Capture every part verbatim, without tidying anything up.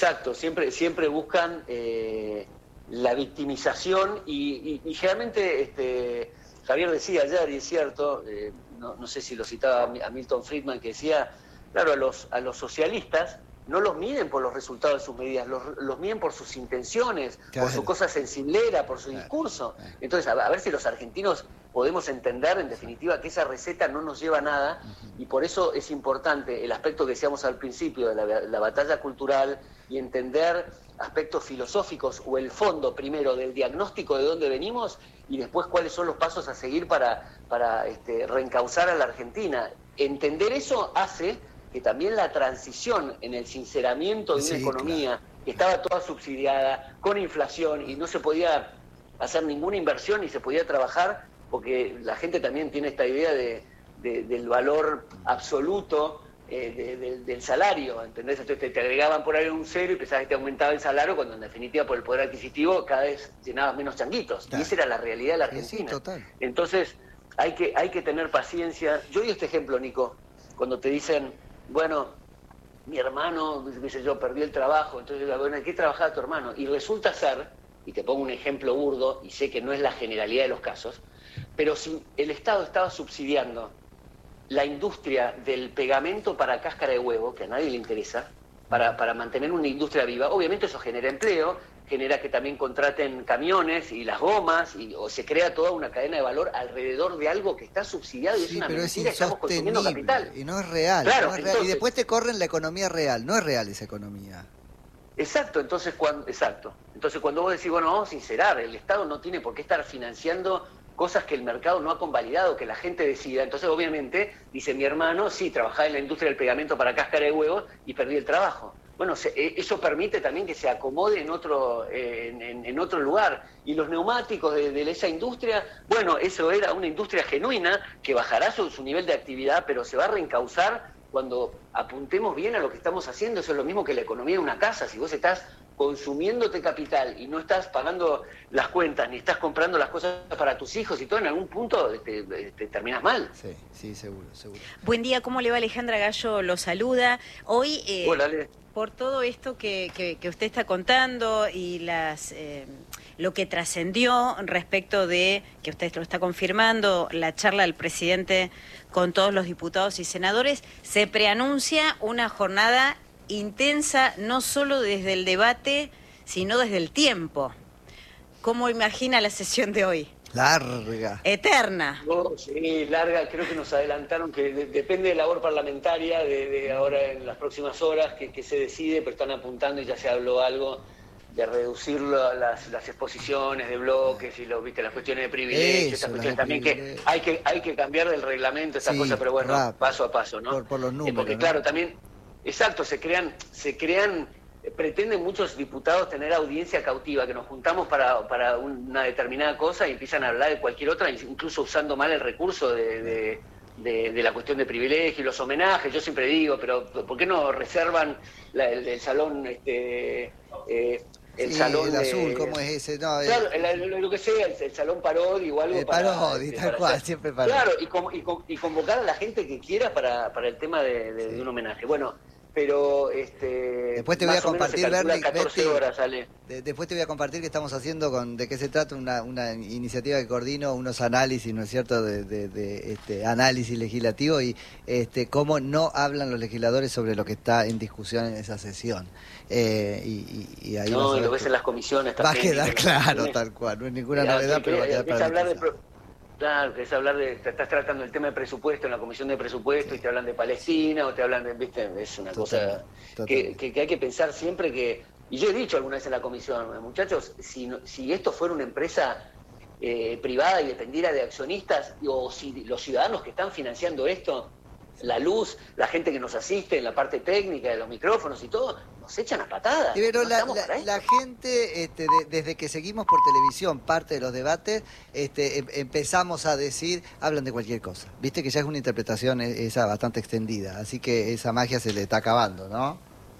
Exacto, siempre, siempre buscan eh, la victimización y, y, y generalmente este, Javier decía ayer, y es cierto, eh, no, no sé si lo citaba a Milton Friedman, que decía, claro, a los, a los socialistas no los miden por los resultados de sus medidas, los, los miden por sus intenciones, claro, por su cosa sensiblera, por su claro, discurso. Claro. Entonces, a, a ver si los argentinos podemos entender, en definitiva, que esa receta no nos lleva a nada, y por eso es importante el aspecto que decíamos al principio de la, la batalla cultural y entender aspectos filosóficos o el fondo, primero, del diagnóstico de dónde venimos y después cuáles son los pasos a seguir para, para este, reencauzar a la Argentina. Entender eso hace que también la transición en el sinceramiento de una sí, economía claro, que estaba toda subsidiada, con inflación, y no se podía hacer ninguna inversión ni se podía trabajar, porque la gente también tiene esta idea de, de, del valor absoluto eh, de, de, del salario, ¿entendés? Entonces te, te agregaban por ahí un cero y pensabas que te aumentaba el salario, cuando en definitiva por el poder adquisitivo cada vez llenabas menos changuitos. Claro. Y esa era la realidad de la Argentina. Sí, total. Entonces hay que, hay que tener paciencia. Yo doy este ejemplo, Nico, cuando te dicen, bueno, mi hermano, qué sé yo, perdió el trabajo, entonces yo digo, bueno, ¿en qué trabajaba tu hermano? Y resulta ser, y te pongo un ejemplo burdo, y sé que no es la generalidad de los casos, pero si el Estado estaba subsidiando la industria del pegamento para cáscara de huevo, que a nadie le interesa, para, para mantener una industria viva, obviamente eso genera empleo, genera que también contraten camiones y las gomas, y, o se crea toda una cadena de valor alrededor de algo que está subsidiado y sí, es una pero mentira, es estamos consumiendo capital. Y no es real, claro, no es entonces, real. Y después te corren la economía real, no es real esa economía. Exacto, entonces cuando, exacto. Entonces cuando vos decís, bueno, vamos a sincerar, el Estado no tiene por qué estar financiando cosas que el mercado no ha convalidado, que la gente decida. Entonces, obviamente, dice mi hermano, sí, trabajaba en la industria del pegamento para cáscara de huevos y perdí el trabajo. Bueno, se, eso permite también que se acomode en otro, eh, en, en otro lugar. Y los neumáticos de, de esa industria, bueno, eso era una industria genuina que bajará su, su nivel de actividad, pero se va a reencauzar cuando apuntemos bien a lo que estamos haciendo. Eso es lo mismo que la economía de una casa. Si vos estás consumiéndote capital y no estás pagando las cuentas, ni estás comprando las cosas para tus hijos y todo, en algún punto te, te terminas mal. Sí, sí, seguro, seguro. Buen día, ¿cómo le va? Alejandra Gallo lo saluda. Hoy, eh, Hola, Ale. Por todo esto que, que, que usted está contando y las eh, lo que trascendió respecto de, que usted lo está confirmando, la charla del presidente con todos los diputados y senadores, se preanuncia una jornada intensa, no solo desde el debate, sino desde el tiempo. ¿Cómo imagina la sesión de hoy? Larga. Eterna. No, sí, larga. Creo que nos adelantaron que de, depende de la labor parlamentaria de, de ahora en las próximas horas que, que se decide, pero están apuntando y ya se habló algo de reducir las, las exposiciones de bloques y lo, viste, las cuestiones de privilegios, estas cuestiones también que hay que hay que cambiar del reglamento, estas sí, cosas, pero bueno, rap, paso a paso, ¿no? Por, por los números, eh, porque ¿no? Claro, también, exacto, se crean, se crean pretenden muchos diputados tener audiencia cautiva, que nos juntamos para, para una determinada cosa y empiezan a hablar de cualquier otra, incluso usando mal el recurso de, de, de, de la cuestión de privilegio y los homenajes. Yo siempre digo, pero ¿por qué no reservan la, el, el salón, este, eh, el sí, salón el de, azul, ¿cómo es ese? No, claro, el, el, el, lo que sea, el, el salón Parodi o algo el para... Parodi, este, tal para cual, hacer, siempre Parodi. Claro, y, con, y, con, y convocar a la gente que quiera para, para el tema de, de, sí. de un homenaje. Bueno, pero este después te voy a compartir, Bernie, catorce horas, Ale. De, después te voy a compartir que estamos haciendo con de qué se trata una, una iniciativa que coordino, unos análisis, ¿no es cierto?, de, de, de este análisis legislativo y este cómo no hablan los legisladores sobre lo que está en discusión en esa sesión. Eh, y, y, y ahí no, y lo ves en las comisiones también. Va a quedar claro, ¿sí? Tal cual, no es ninguna claro, novedad, que, pero va a quedar para hablar de pro... Claro, que es hablar de, te estás tratando el tema de presupuesto en la comisión de presupuesto sí. y te hablan de Palestina o te hablan de, viste, es una total, cosa total. Que, que, que hay que pensar siempre que, y yo he dicho alguna vez en la comisión, muchachos, si, si esto fuera una empresa eh, privada y dependiera de accionistas, o si los ciudadanos que están financiando esto, la luz, la gente que nos asiste en la parte técnica de los micrófonos y todo, nos echan a patadas. Pero no la, la, la gente, este, de, desde que seguimos por televisión parte de los debates, este, em, empezamos a decir, hablan de cualquier cosa. Viste que ya es una interpretación esa bastante extendida, así que esa magia se le está acabando, ¿no?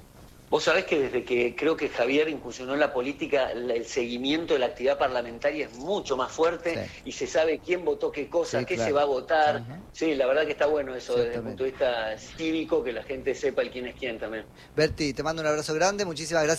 Vos sabés que desde que creo que Javier incursionó en la política, el seguimiento de la actividad parlamentaria es mucho más fuerte sí. y se sabe quién votó qué cosa, sí, qué claro. se va a votar. Uh-huh. Sí, la verdad que está bueno eso desde el punto de vista cívico, que la gente sepa el quién es quién también. Berti, te mando un abrazo grande, muchísimas gracias.